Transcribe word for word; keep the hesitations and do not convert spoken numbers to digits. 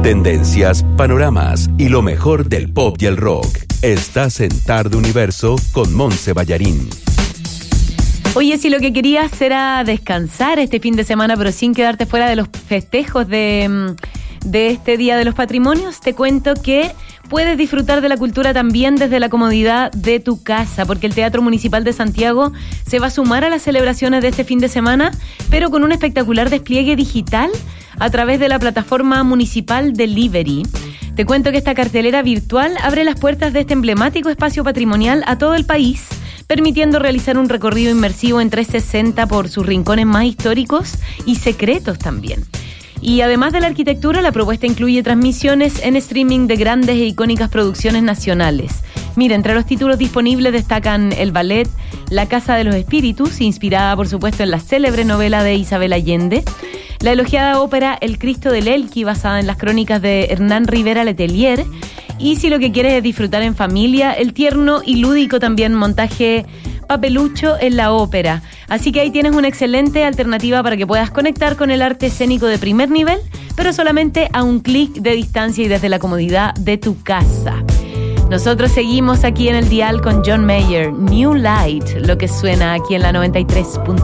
Tendencias, panoramas y lo mejor del pop y el rock. Estás en Tarde Universo con Monse Ballarín. Oye, si lo que querías era descansar este fin de semana, pero sin quedarte fuera de los festejos de, de este Día de los Patrimonios, te cuento que puedes disfrutar de la cultura también desde la comodidad de tu casa, porque el Teatro Municipal de Santiago se va a sumar a las celebraciones de este fin de semana, pero con un espectacular despliegue digital a través de la plataforma municipal Delivery. Te cuento que esta cartelera virtual abre las puertas de este emblemático espacio patrimonial a todo el país, permitiendo realizar un recorrido inmersivo en trescientos sesenta por sus rincones más históricos y secretos también. Y además de la arquitectura, la propuesta incluye transmisiones en streaming de grandes e icónicas producciones nacionales. Mira, entre los títulos disponibles destacan el ballet La Casa de los Espíritus, inspirada por supuesto en la célebre novela de Isabel Allende, la elogiada ópera El Cristo del Elqui, basada en las crónicas de Hernán Rivera Letelier, y si lo que quieres es disfrutar en familia, el tierno y lúdico también montaje Papelucho en la ópera. Así que ahí tienes una excelente alternativa para que puedas conectar con el arte escénico de primer nivel, pero solamente a un clic de distancia y desde la comodidad de tu casa. Nosotros seguimos aquí en el dial con John Mayer, New Light, lo que suena aquí en la noventa y tres punto uno.